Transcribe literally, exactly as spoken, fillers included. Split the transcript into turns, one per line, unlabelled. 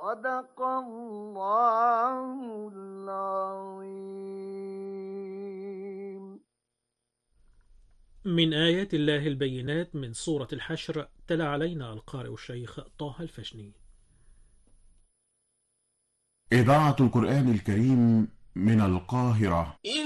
صدق الله العظيم.
من آيات الله البينات من سورة الحشر، تلا علينا القارئ الشيخ طه الفشني.
إذاعة القرآن الكريم من القاهرة.